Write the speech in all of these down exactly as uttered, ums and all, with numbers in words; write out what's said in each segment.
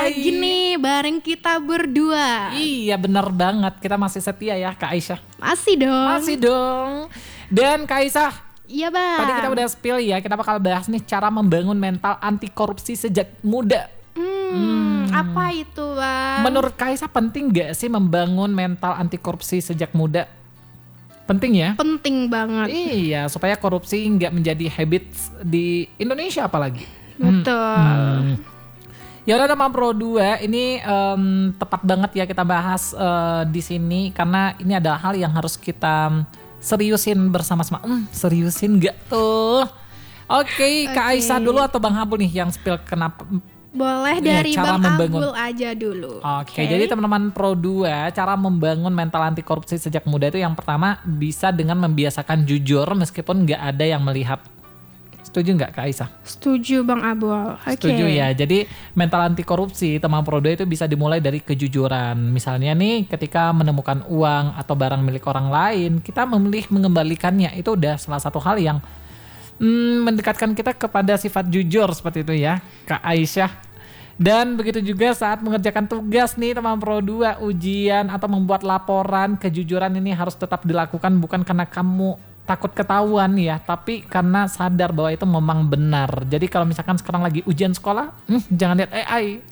Lagi nih bareng kita berdua. Iya bener banget, kita masih setia ya Kak Aisyah. Masih dong. Masih dong. Dan Kak Aisyah, iya bang. tadi kita udah spill ya, kita bakal bahas nih cara membangun mental anti korupsi sejak muda. Hmm, hmm. Apa itu bang? Menurut Kak Aisyah penting gak sih membangun mental anti korupsi sejak muda? Penting ya? Penting banget. Iya, supaya korupsi nggak menjadi habits di Indonesia apalagi. Betul. Hmm. Ya udah teman Pro dua, ini um, tepat banget ya kita bahas uh, di sini karena ini adalah hal yang harus kita seriusin bersama-sama. Hmm, seriusin nggak tuh? Oke, okay, okay. Kak Aisyah dulu atau Bang Habul nih yang spill kenapa? Boleh dari ya, Bang membangun. Abul aja dulu. Oke, okay, okay. Jadi teman-teman Pro dua, cara membangun mental anti korupsi sejak muda itu yang pertama bisa dengan membiasakan jujur meskipun nggak ada yang melihat. Setuju nggak Kak Aisyah? Setuju Bang Abul. Okay. Setuju ya. Jadi mental anti korupsi teman Pro dua itu bisa dimulai dari kejujuran. Misalnya nih ketika menemukan uang atau barang milik orang lain, kita memilih mengembalikannya. Itu udah salah satu hal yang Hmm, mendekatkan kita kepada sifat jujur seperti itu ya Kak Aisyah. Dan begitu juga saat mengerjakan tugas nih teman Pro dua, ujian atau membuat laporan, kejujuran ini harus tetap dilakukan bukan karena kamu takut ketahuan ya, tapi karena sadar bahwa itu memang benar. Jadi kalau misalkan sekarang lagi ujian sekolah, hmm, jangan lihat A I.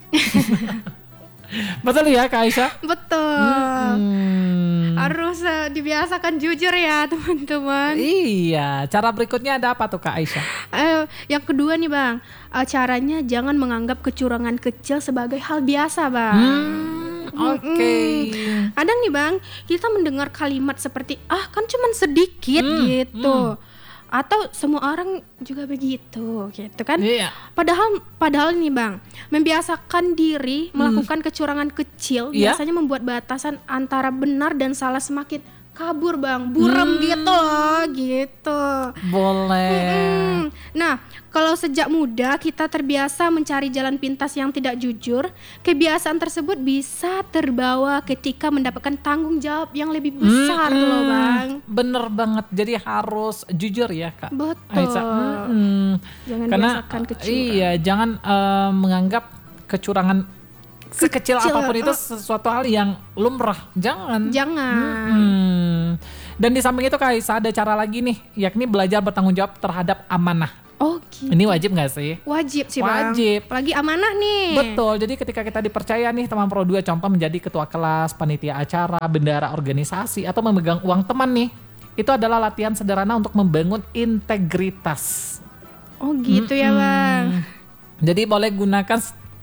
Betul ya Kak Aisyah? Betul. Hmm. Harus uh, dibiasakan jujur ya teman-teman. Iya. Cara berikutnya ada apa tuh Kak Aisyah? Uh, yang kedua nih Bang, uh, caranya jangan menganggap kecurangan kecil sebagai hal biasa Bang. Hmm, Oke. Okay. Hmm. Kadang nih Bang, kita mendengar kalimat seperti ah kan cuman sedikit hmm. gitu. Hmm. Atau semua orang juga begitu gitu kan. Iya. Padahal padahal nih Bang, membiasakan diri melakukan hmm. kecurangan kecil yeah. biasanya membuat batasan antara benar dan salah semakin kabur Bang, buram hmm. gitu loh gitu. Boleh. Mm-mm. Nah, kalau sejak muda kita terbiasa mencari jalan pintas yang tidak jujur, kebiasaan tersebut bisa terbawa ketika mendapatkan tanggung jawab yang lebih besar hmm. loh Bang. Bener banget, jadi harus jujur ya Kak. Betul. Hmm. Jangan Karena biasakan kecurangan. Iya, jangan uh, menganggap kecurangan sekecil Kecil, apapun uh, itu sesuatu hal yang lumrah. Jangan. Jangan. Hmm. Dan di samping itu Kak Aisyah ada cara lagi nih, yakni belajar bertanggung jawab terhadap amanah. Oh gitu. Ini wajib gak sih? Wajib sih Bang. Wajib. Apalagi amanah nih. Betul, jadi ketika kita dipercaya nih teman Pro dua, contoh menjadi ketua kelas, panitia acara, bendara organisasi, atau memegang uang teman nih, itu adalah latihan sederhana untuk membangun integritas. Oh gitu hmm, ya Bang. Jadi boleh gunakan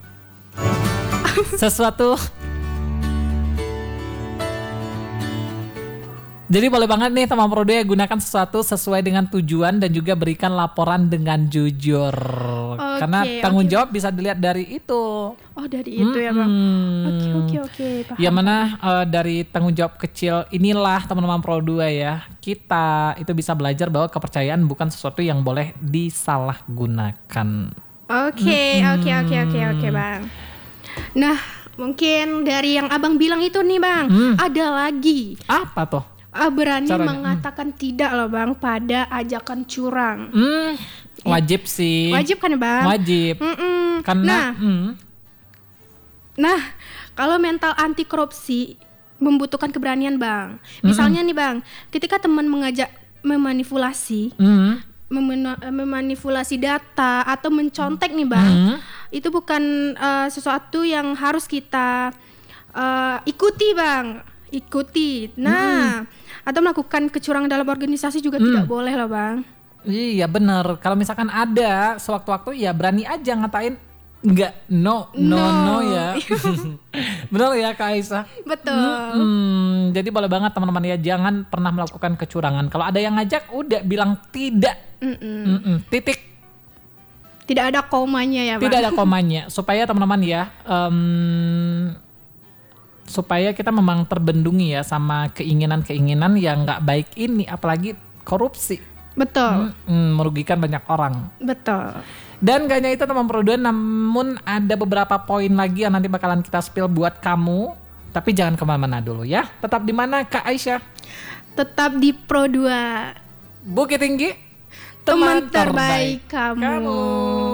sesuatu Jadi boleh banget nih teman Pro dua gunakan sesuatu sesuai dengan tujuan dan juga berikan laporan dengan jujur. Okay, karena tanggung okay. jawab bisa dilihat dari itu. Oh dari itu hmm, ya Bang. Oke oke oke. Ya mana uh, dari tanggung jawab kecil inilah teman-teman Pro dua ya, kita itu bisa belajar bahwa kepercayaan bukan sesuatu yang boleh disalahgunakan. Oke oke oke oke oke Bang. Nah mungkin dari yang abang bilang itu nih Bang, hmm. ada lagi. Apa tuh? Berani Caranya. mengatakan hmm. tidak loh Bang pada ajakan curang. Hmm, wajib ya. sih. Wajib kan Bang? Wajib. Mm-mm. Karena. Nah, mm. nah kalau mental anti korupsi membutuhkan keberanian Bang. Misalnya mm-mm. nih Bang, ketika teman mengajak memanipulasi, mm-hmm. memen- memanipulasi data atau mencontek nih Bang, mm-hmm. itu bukan uh, sesuatu yang harus kita uh, ikuti Bang. Ikuti. Nah. Mm-hmm. Atau melakukan kecurangan dalam organisasi juga hmm. tidak boleh loh Bang. Iya benar. Kalau misalkan ada sewaktu-waktu ya berani aja ngatain enggak, no, no, no, no ya. Benar ya Kak Aisyah? Betul. Hmm, jadi boleh banget teman-teman ya, jangan pernah melakukan kecurangan. Kalau ada yang ngajak udah bilang tidak. Mm-mm. Mm-mm. Titik. Tidak ada komanya ya Bang. Tidak ada komanya. Supaya teman-teman ya... Um, supaya kita memang terbendungi ya sama keinginan-keinginan yang nggak baik ini, apalagi korupsi. Betul. Hmm, merugikan banyak orang. Betul. Dan gak hanya itu teman Pro dua, namun ada beberapa poin lagi yang nanti bakalan kita spill buat kamu. Tapi jangan kemana-mana dulu ya. Tetap di mana Kak Aisyah? Tetap di Pro dua. Bukit Tinggi, teman, teman terbaik, terbaik kamu. kamu.